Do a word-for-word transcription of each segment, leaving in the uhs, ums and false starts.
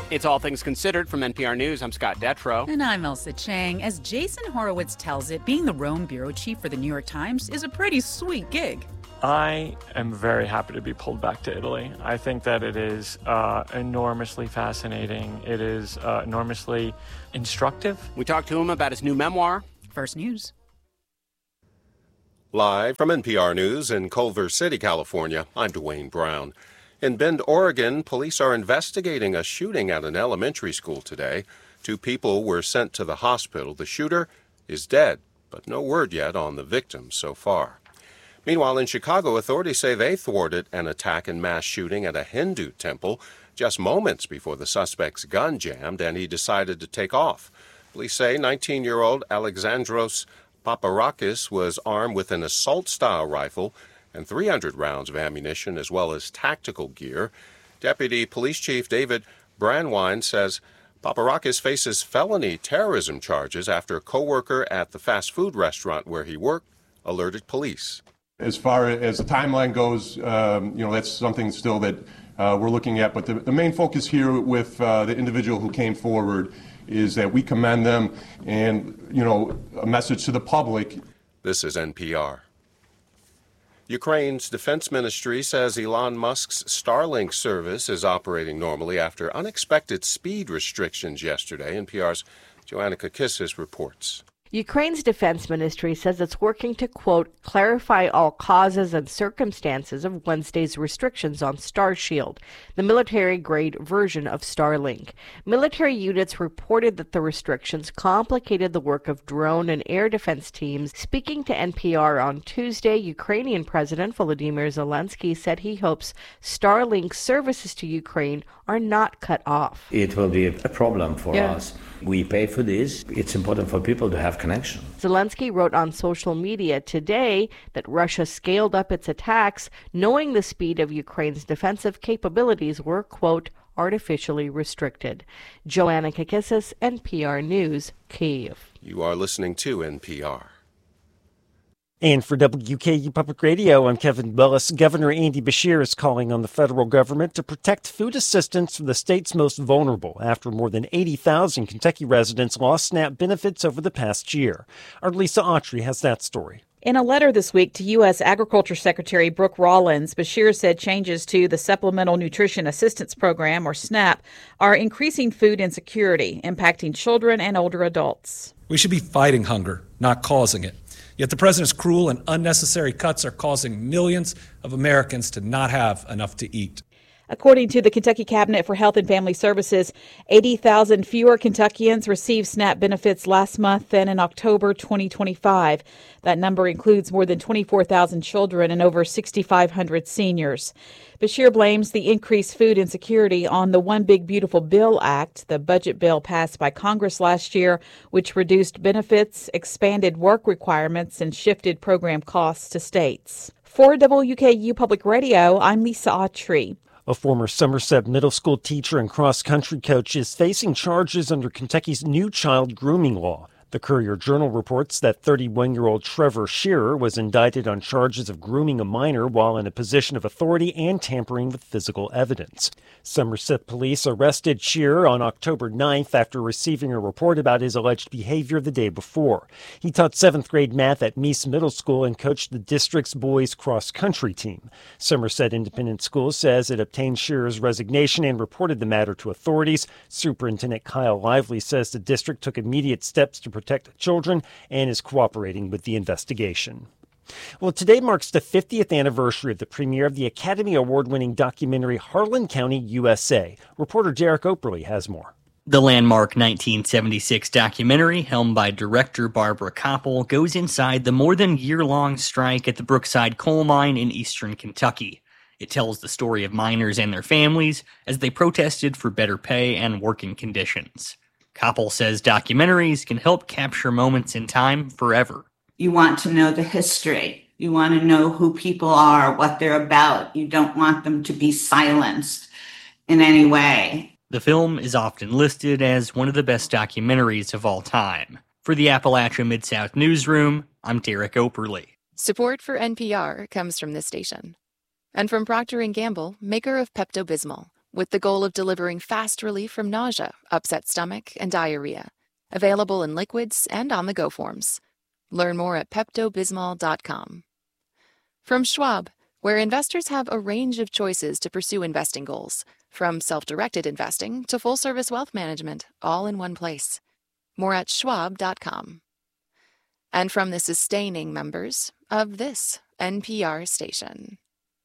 It's All Things Considered from N P R News. I'm Scott Detrow. And I'm Elsa Chang. As Jason Horowitz tells it, being the Rome bureau chief for the New York Times is a pretty sweet gig. I am very happy to be pulled back to Italy. I think that it is uh, enormously fascinating. It is uh, enormously instructive. We talked to him about his new memoir. First News. Live from N P R News in Culver City, California, I'm Dwayne Brown. In Bend, Oregon, police are investigating a shooting at an elementary school today. Two people were sent to the hospital. The shooter is dead, but no word yet on the victim so far. Meanwhile, in Chicago, authorities say they thwarted an attack and mass shooting at a Hindu temple just moments before the suspect's gun jammed and he decided to take off. Police say nineteen-year-old Alexandros Paparakis was armed with an assault-style rifle and three hundred rounds of ammunition as well as tactical gear. Deputy Police Chief David Brandwine says Paparakis faces felony terrorism charges after a co-worker at the fast food restaurant where he worked alerted police. As far as the timeline goes, um, you know, that's something still that uh, we're looking at. But the, the main focus here with uh, the individual who came forward is that we commend them and, you know, a message to the public. This is N P R. Ukraine's defense ministry says Elon Musk's Starlink service is operating normally after unexpected speed restrictions yesterday. N P R's Joanna Kakissis reports. Ukraine's defense ministry says it's working to, quote, clarify all causes and circumstances of Wednesday's restrictions on Starshield, the military-grade version of Starlink. Military units reported that the restrictions complicated the work of drone and air defense teams. Speaking to N P R on Tuesday, Ukrainian President Volodymyr Zelensky said he hopes Starlink services to Ukraine are not cut off. It will be a problem for yeah. us. We pay for this. It's important for people to have connection. Zelensky wrote on social media today that Russia scaled up its attacks, knowing the speed of Ukraine's defensive capabilities were, quote, artificially restricted. Joanna Kakissis, N P R News, Kyiv. You are listening to N P R. And for W K U Public Radio, I'm Kevin Willis. Governor Andy Beshear is calling on the federal government to protect food assistance for the state's most vulnerable after more than eighty thousand Kentucky residents lost SNAP benefits over the past year. Our Lisa Autry has that story. In a letter this week to U S. Agriculture Secretary Brooke Rollins, Beshear said changes to the Supplemental Nutrition Assistance Program, or SNAP, are increasing food insecurity, impacting children and older adults. We should be fighting hunger, not causing it. Yet the president's cruel and unnecessary cuts are causing millions of Americans to not have enough to eat. According to the Kentucky Cabinet for Health and Family Services, eighty thousand fewer Kentuckians received SNAP benefits last month than in October twenty twenty-five. That number includes more than twenty-four thousand children and over six thousand five hundred seniors. Beshear blames the increased food insecurity on the One Big Beautiful Bill Act, the budget bill passed by Congress last year, which reduced benefits, expanded work requirements, and shifted program costs to states. For W K U Public Radio, I'm Lisa Autry. A former Somerset Middle School teacher and cross-country coach is facing charges under Kentucky's new child grooming law. The Courier-Journal reports that thirty-one-year-old Trevor Shearer was indicted on charges of grooming a minor while in a position of authority and tampering with physical evidence. Somerset police arrested Shearer on October ninth after receiving a report about his alleged behavior the day before. He taught seventh grade math at Meese Middle School and coached the district's boys cross-country team. Somerset Independent School says it obtained Shearer's resignation and reported the matter to authorities. Superintendent Kyle Lively says the district took immediate steps to protect children and is cooperating with the investigation. Well, today marks the fiftieth anniversary of the premiere of the Academy Award-winning documentary Harlan County, U S A. Reporter Derek Operly has more. The landmark nineteen seventy-six documentary, helmed by director Barbara Koppel, goes inside the more than year-long strike at the Brookside coal mine in eastern Kentucky. It tells the story of miners and their families as they protested for better pay and working conditions. Koppel says documentaries can help capture moments in time forever. You want to know the history. You want to know who people are, what they're about. You don't want them to be silenced in any way. The film is often listed as one of the best documentaries of all time. For the Appalachia Mid-South Newsroom, I'm Derek Operly. Support for N P R comes from this station. And from Procter and Gamble, maker of Pepto-Bismol, with the goal of delivering fast relief from nausea, upset stomach, and diarrhea. Available in liquids and on-the-go forms. Learn more at Pepto Bismol dot com. From Schwab, where investors have a range of choices to pursue investing goals, from self-directed investing to full-service wealth management, all in one place. More at schwab dot com. And from the sustaining members of this N P R station.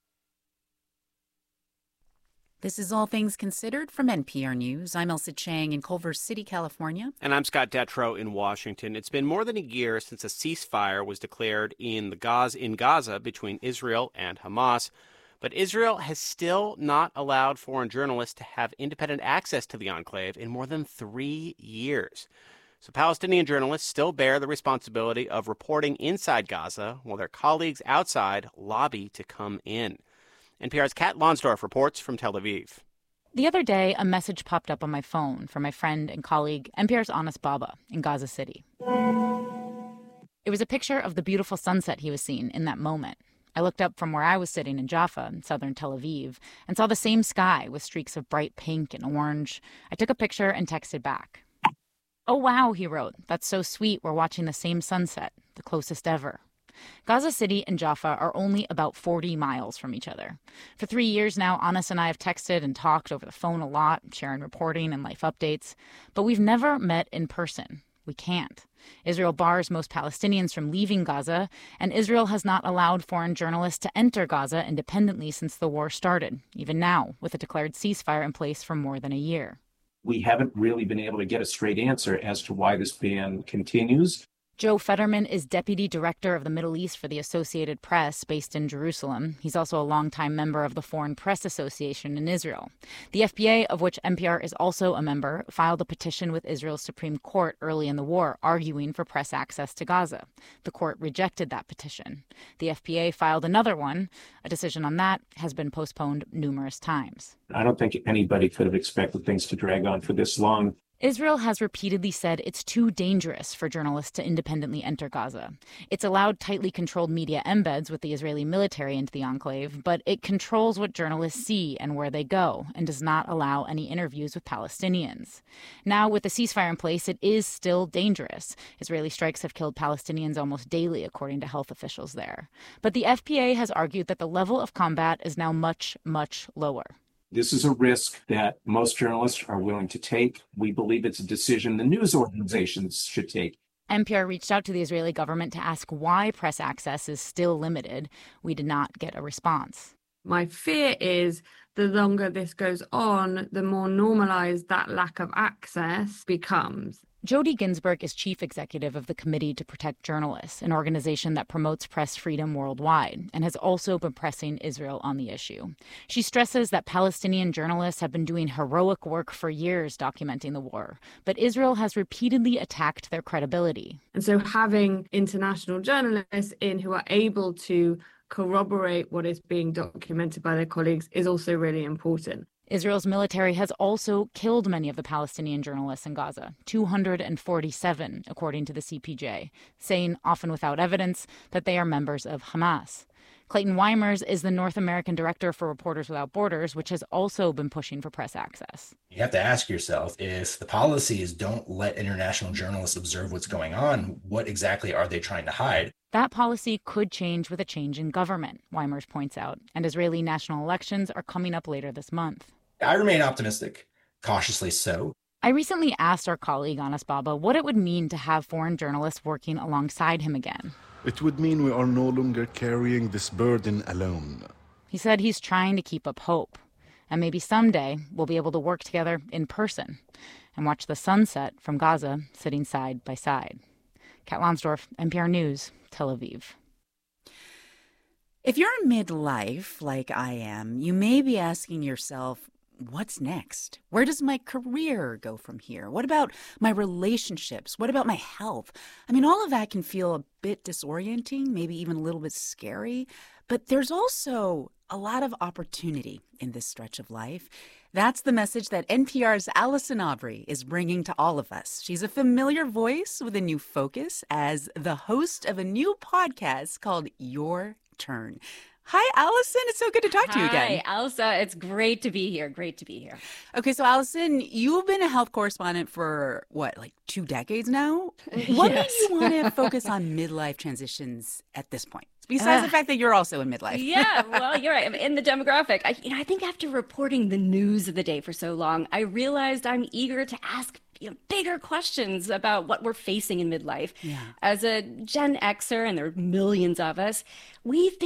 This is All Things Considered from N P R News. I'm Elsa Chang in Culver City, California. And I'm Scott Detrow in Washington. It's been more than a year since a ceasefire was declared in the Gaza, in Gaza between Israel and Hamas. But Israel has still not allowed foreign journalists to have independent access to the enclave in more than three years. So Palestinian journalists still bear the responsibility of reporting inside Gaza while their colleagues outside lobby to come in. N P R's Kat Lonsdorf reports from Tel Aviv. The other day, a message popped up on my phone from my friend and colleague, N P R's Anas Baba, in Gaza City. It was a picture of the beautiful sunset he was seeing in that moment. I looked up from where I was sitting in Jaffa, in southern Tel Aviv, and saw the same sky with streaks of bright pink and orange. I took a picture and texted back. "Oh, wow," he wrote. "That's so sweet. We're watching the same sunset, the closest ever." Gaza City and Jaffa are only about forty miles from each other. For three years now, Anas and I have texted and talked over the phone a lot, sharing reporting and life updates. But we've never met in person. We can't. Israel bars most Palestinians from leaving Gaza, and Israel has not allowed foreign journalists to enter Gaza independently since the war started, even now, with a declared ceasefire in place for more than a year. We haven't really been able to get a straight answer as to why this ban continues. Joe Fetterman is deputy director of the Middle East for the Associated Press, based in Jerusalem. He's also a longtime member of the Foreign Press Association in Israel. The F B A, of which N P R is also a member, filed a petition with Israel's Supreme Court early in the war, arguing for press access to Gaza. The court rejected that petition. The F B A filed another one. A decision on that has been postponed numerous times. I don't think anybody could have expected things to drag on for this long. Israel has repeatedly said it's too dangerous for journalists to independently enter Gaza. It's allowed tightly controlled media embeds with the Israeli military into the enclave, but it controls what journalists see and where they go, and does not allow any interviews with Palestinians. Now, with the ceasefire in place, it is still dangerous. Israeli strikes have killed Palestinians almost daily, according to health officials there. But the F P A has argued that the level of combat is now much, much lower. This is a risk that most journalists are willing to take. We believe it's a decision the news organizations should take. N P R reached out to the Israeli government to ask why press access is still limited. We did not get a response. My fear is the longer this goes on, the more normalized that lack of access becomes. Jody Ginsburg is chief executive of the Committee to Protect Journalists, an organization that promotes press freedom worldwide, and has also been pressing Israel on the issue. She stresses that Palestinian journalists have been doing heroic work for years documenting the war, but Israel has repeatedly attacked their credibility. And so having international journalists in who are able to corroborate what is being documented by their colleagues is also really important. Israel's military has also killed many of the Palestinian journalists in Gaza, two hundred forty-seven, according to the C P J, saying, often without evidence, that they are members of Hamas. Clayton Weimers is the North American director for Reporters Without Borders, which has also been pushing for press access. You have to ask yourself, if the policies don't let international journalists observe what's going on, what exactly are they trying to hide? That policy could change with a change in government, Weimers points out, and Israeli national elections are coming up later this month. I remain optimistic, cautiously so. I recently asked our colleague Anas Baba what it would mean to have foreign journalists working alongside him again. It would mean we are no longer carrying this burden alone. He said he's trying to keep up hope, and maybe someday we'll be able to work together in person and watch the sunset from Gaza sitting side by side. Kat Lonsdorf, N P R News, Tel Aviv. If you're in midlife, like I am, you may be asking yourself, what's next? Where does my career go from here? What about my relationships? What about my health? I mean, all of that can feel a bit disorienting, maybe even a little bit scary. But there's also a lot of opportunity in this stretch of life. That's the message that N P R's Allison Aubrey is bringing to all of us. She's a familiar voice with a new focus as the host of a new podcast called Your Turn. Hi, Allison. It's so good to talk to you again. Hi, Elsa. It's great to be here. Great to be here. Okay, so Allison, you've been a health correspondent for what, like two decades now? What Yes. made you want to focus on midlife transitions at this point? Besides Uh, the fact that you're also in midlife. Yeah, well, you're right. I'm in the demographic. I, you know, I think after reporting the news of the day for so long, I realized I'm eager to ask you know, bigger questions about what we're facing in midlife. Yeah. As a Gen Xer, and there are millions of us, we think